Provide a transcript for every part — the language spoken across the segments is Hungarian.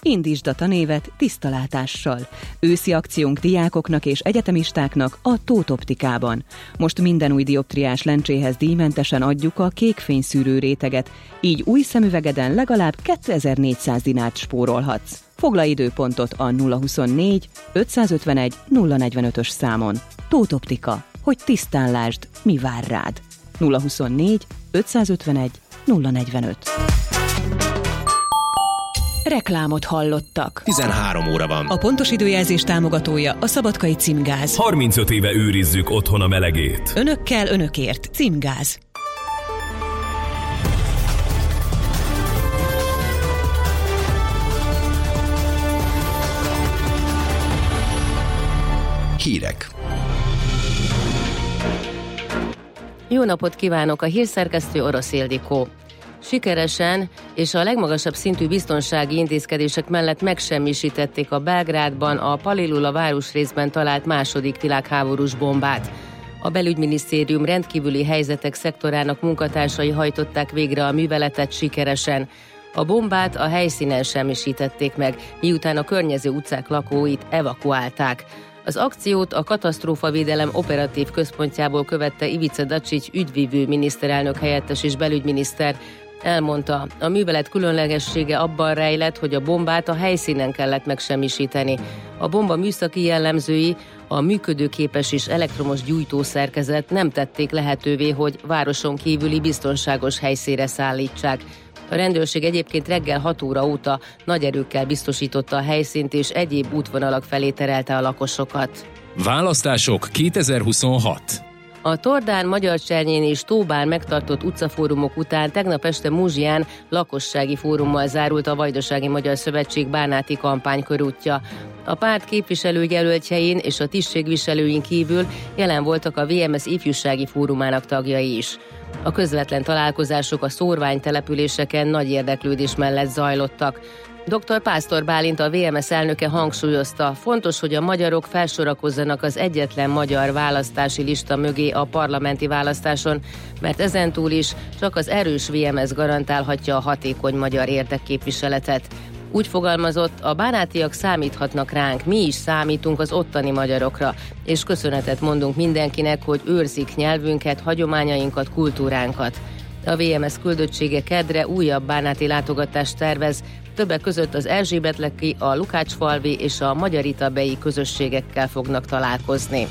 Indítsd a tanévet tisztalátással. Őszi akciónk diákoknak és egyetemistáknak a Tóth Optikában. Most minden új dioptriás lencséhez díjmentesen adjuk a kékfényszűrő réteget, így új szemüvegeden legalább 2400 dinárt spórolhatsz. Foglalj időpontot a 024 551 045-ös számon. Tóth Optika, hogy tisztán lásd, mi vár rád. 024 551 045. Reklámot hallottak. 13 óra van. A pontos időjelzés támogatója a Szabadkai Címgáz. 35 éve őrizzük otthon a melegét. Önökkel, önökért. Címgáz. Hírek. Jó napot kívánok, a hírszerkesztő Orosz Ildikó. Sikeresen és a legmagasabb szintű biztonsági intézkedések mellett megsemmisítették a Belgrádban a Palilula városrészben talált második világháborús bombát. A belügyminisztérium rendkívüli helyzetek szektorának munkatársai hajtották végre a műveletet sikeresen. A bombát a helyszínen semmisítették meg, miután a környező utcák lakóit evakuálták. Az akciót a katasztrófavédelem operatív központjából követte Ivica Dačić ügyvivő miniszterelnök helyettes és belügyminiszter. Elmondta, a művelet különlegessége abban rejlett, hogy a bombát a helyszínen kellett megsemmisíteni. A bomba műszaki jellemzői, a működőképes és elektromos gyújtószerkezet nem tették lehetővé, hogy városon kívüli biztonságos helyszínre szállítsák. A rendőrség egyébként reggel 6 óra óta nagy erőkkel biztosította a helyszínt és egyéb útvonalak felé terelte a lakosokat. Választások 2026. A Tordán, Magyarcsernyén és Tóbán megtartott utcafórumok után tegnap este Muzsián lakossági fórummal zárult a Vajdasági Magyar Szövetség bánáti kampánykörútja. A párt képviselőjelöltjein és a tisztségviselőin kívül jelen voltak a VMS ifjúsági fórumának tagjai is. A közvetlen találkozások a szórványtelepüléseken nagy érdeklődés mellett zajlottak. Dr. Pásztor Bálint, a VMS elnöke hangsúlyozta, fontos, hogy a magyarok felsorakozzanak az egyetlen magyar választási lista mögé a parlamenti választáson, mert ezentúl is csak az erős VMS garantálhatja a hatékony magyar érdekképviseletet. Úgy fogalmazott, a bánátiak számíthatnak ránk, mi is számítunk az ottani magyarokra, és köszönetet mondunk mindenkinek, hogy őrzik nyelvünket, hagyományainkat, kultúránkat. A VMS küldöttsége kedre újabb bánáti látogatást tervez, többek között az Erzsébetleki, a Lukácsfalvi és a Magyaritabei közösségekkel fognak találkozni.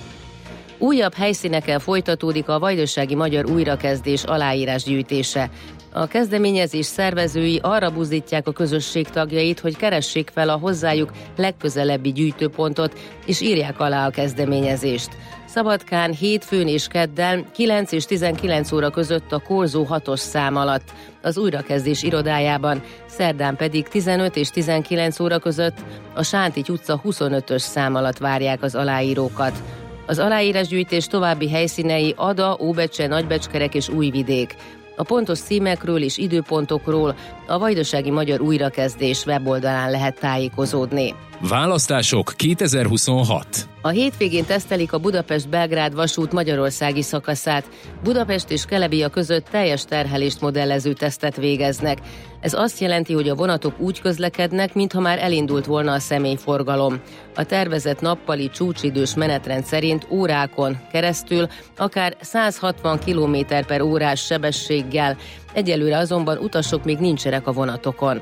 Újabb helyszíneken folytatódik a vajdasági magyar újrakezdés aláírásgyűjtése. A kezdeményezés szervezői arra buzdítják a közösség tagjait, hogy keressék fel a hozzájuk legközelebbi gyűjtőpontot, és írják alá a kezdeményezést. Szabadkán hétfőn és kedden 9 és 19 óra között a Korzó 6-os szám alatt, az újrakezdés irodájában, szerdán pedig 15 és 19 óra között a Sántigy utca 25-ös szám alatt várják az aláírókat. Az aláírásgyűjtés további helyszínei Ada, Óbecse, Nagybecskerek és Újvidék. A pontos címekről és időpontokról a Vajdasági Magyar Újrakezdés weboldalán lehet tájékozódni. Választások 2026. A hétvégén tesztelik a Budapest-Belgrád vasút magyarországi szakaszát. Budapest és Kelebia között teljes terhelést modellező tesztet végeznek. Ez azt jelenti, hogy a vonatok úgy közlekednek, mintha már elindult volna a személyforgalom. A tervezett nappali csúcsidős menetrend szerint órákon keresztül akár 160 km/órás sebességgel. Egyelőre azonban utasok még nincsenek a vonatokon.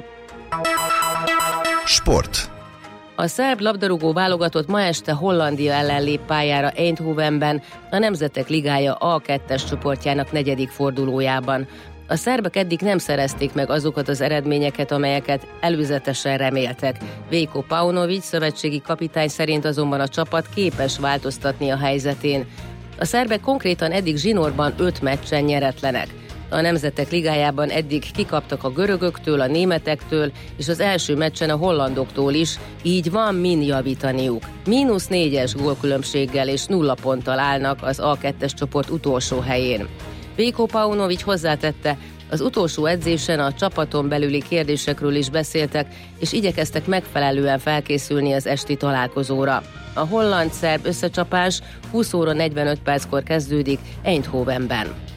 Sport. A szerb labdarúgó válogatott ma este Hollandia ellen lép pályára Eindhovenben, a Nemzetek Ligája A2-es csoportjának 4. fordulójában. A szerbek eddig nem szerezték meg azokat az eredményeket, amelyeket előzetesen reméltek. Veljko Paunović szövetségi kapitány szerint azonban a csapat képes változtatni a helyzetén. A szerbek konkrétan eddig zsinórban 5 meccsen nyeretlenek. A Nemzetek Ligájában eddig kikaptak a görögöktől, a németektől, és az első meccsen a hollandoktól is, így van min javítaniuk. -4-es gólkülönbséggel és 0 ponttal állnak az A2-es csoport utolsó helyén. Veljko Paunović hozzátette, az utolsó edzésen a csapaton belüli kérdésekről is beszéltek, és igyekeztek megfelelően felkészülni az esti találkozóra. A holland-szerb összecsapás 20 óra 45 perckor kezdődik Eindhovenben.